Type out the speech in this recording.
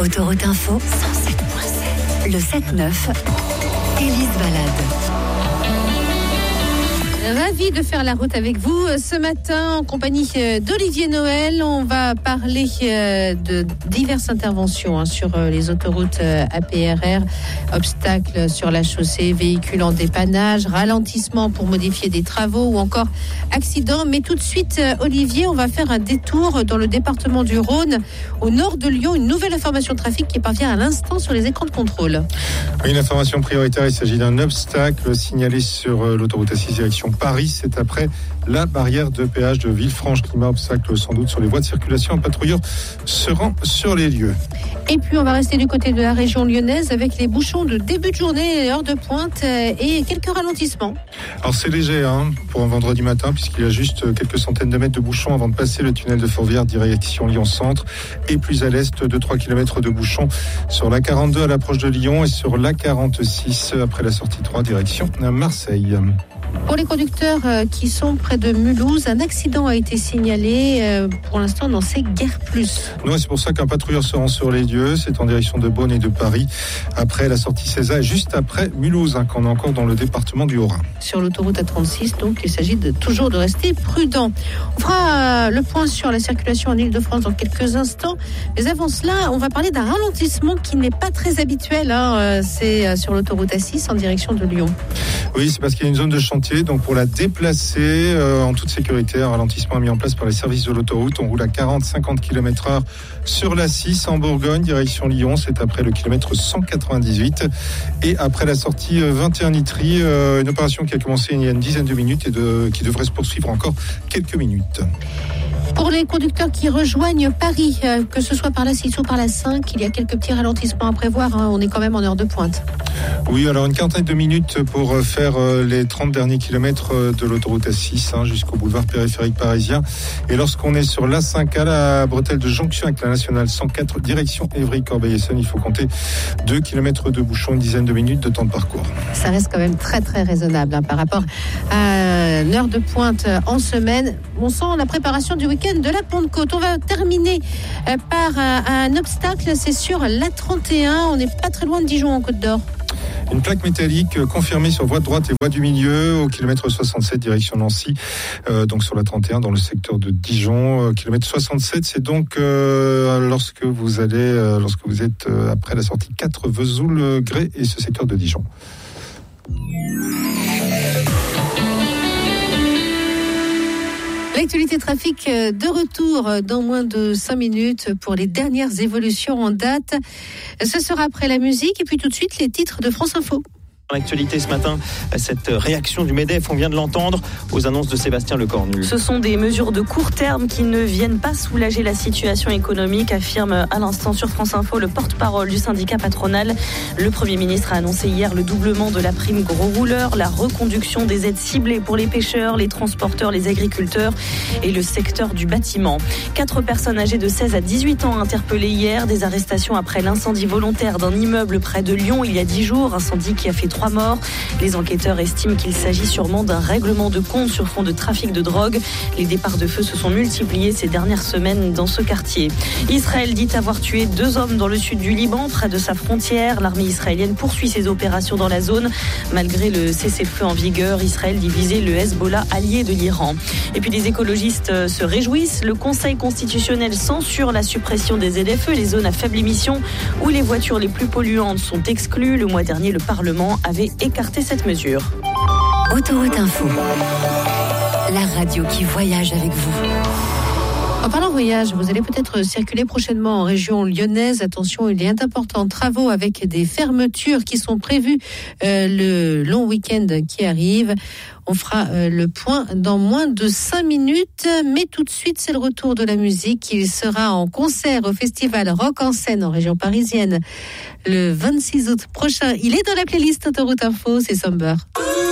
Autoroute Info 107.7. Le 7-9, Élise Balade. Ravi de faire la route avec vous ce matin en compagnie d'Olivier Noël. On va parler de diverses interventions sur les autoroutes APRR, obstacles sur la chaussée, véhicules en dépannage, ralentissement pour modifier des travaux ou encore accidents. Mais tout de suite, Olivier, on va faire un détour dans le département du Rhône, au nord de Lyon. Une nouvelle information trafic qui parvient à l'instant sur les écrans de contrôle. Une information prioritaire, il s'agit d'un obstacle signalé sur l'autoroute A6 direction Paris. C'est après la barrière de péage de Villefranche-Climat, obstacle sans doute sur les voies de circulation. Un patrouilleur se rend sur les lieux. Et puis on va rester du côté de la région lyonnaise avec les bouchons de début de journée, heure de pointe et quelques ralentissements. Alors c'est léger pour un vendredi matin puisqu'il y a juste quelques centaines de mètres de bouchons avant de passer le tunnel de Fourvière direction Lyon-Centre et plus à l'est 2-3 km de bouchons sur la 42 à l'approche de Lyon et sur la 46 après la sortie 3 direction Marseille. Pour les conducteurs qui sont près de Mulhouse, un accident a été signalé. Pour l'instant, on n'en sait guère plus. Non, c'est pour ça qu'un patrouilleur se rend sur les lieux. C'est en direction de Beaune et de Paris, après la sortie César et juste après Mulhouse, qu'on est encore dans le département du Haut-Rhin. Sur l'autoroute A36, donc, il s'agit toujours de rester prudent. On fera le point sur la circulation en Ile-de-France dans quelques instants. Mais avant cela, on va parler d'un ralentissement qui n'est pas très habituel. C'est sur l'autoroute A6 en direction de Lyon. Oui, c'est parce qu'il y a une zone de chantier. Donc pour la déplacer en toute sécurité, un ralentissement mis en place par les services de l'autoroute. On roule à 40-50 km/h sur la 6 en Bourgogne, direction Lyon. C'est après le kilomètre 198 et après la sortie 21 Nitry, une opération qui a commencé il y a une dizaine de minutes et qui devrait se poursuivre encore quelques minutes. Pour les conducteurs qui rejoignent Paris, que ce soit par la 6 ou par la 5, il y a quelques petits ralentissements à prévoir. On est quand même en heure de pointe. Oui, alors une quarantaine de minutes pour faire les 30 derniers kilomètres de l'autoroute A6 jusqu'au boulevard périphérique parisien. Et lorsqu'on est sur l'A5 à la bretelle de jonction avec la nationale 104 direction Évry-Corbeil-Essonnes, il faut compter 2 kilomètres de bouchon, une dizaine de minutes de temps de parcours. Ça reste quand même très très raisonnable par rapport à une heure de pointe en semaine. On sent la préparation du week-end de la Pentecôte. On va terminer par un obstacle, c'est sur l'A31. On n'est pas très loin de Dijon en Côte d'Or. Une plaque métallique confirmée sur voie de droite et voie du milieu au kilomètre 67 direction Nancy, donc sur la 31 dans le secteur de Dijon. Kilomètre 67, c'est donc lorsque vous êtes après la sortie 4 Vesoul-Grès et ce secteur de Dijon. L'actualité trafic de retour dans moins de 5 minutes pour les dernières évolutions en date. Ce sera après la musique et puis tout de suite les titres de France Info. L'actualité ce matin, cette réaction du MEDEF, on vient de l'entendre, aux annonces de Sébastien Lecornu. Ce sont des mesures de court terme qui ne viennent pas soulager la situation économique, affirme à l'instant sur France Info le porte-parole du syndicat patronal. Le Premier ministre a annoncé hier le doublement de la prime gros rouleur, la reconduction des aides ciblées pour les pêcheurs, les transporteurs, les agriculteurs et le secteur du bâtiment. 4 personnes âgées de 16 à 18 ans interpellées hier, des arrestations après l'incendie volontaire d'un immeuble près de Lyon il y a 10 jours, incendie qui a fait 3 morts. Les enquêteurs estiment qu'il s'agit sûrement d'un règlement de compte sur fond de trafic de drogue. Les départs de feu se sont multipliés ces dernières semaines dans ce quartier. Israël dit avoir tué 2 hommes dans le sud du Liban, près de sa frontière. L'armée israélienne poursuit ses opérations dans la zone. Malgré le cessez-le-feu en vigueur, Israël dit viser le Hezbollah allié de l'Iran. Et puis les écologistes se réjouissent. Le Conseil constitutionnel censure la suppression des ZFE, les zones à faible émission, où les voitures les plus polluantes sont exclues. Le mois dernier, le Parlement avait écarté cette mesure. Autoroute Info, la radio qui voyage avec vous. En parlant voyage, vous allez peut-être circuler prochainement en région lyonnaise. Attention, il y a d'importants travaux avec des fermetures qui sont prévues le long week-end qui arrive. On fera le point dans moins de 5 minutes. Mais tout de suite, c'est le retour de la musique. Il sera en concert au festival Rock en Seine en région parisienne le 26 août prochain. Il est dans la playlist Autoroute Info, c'est Somber.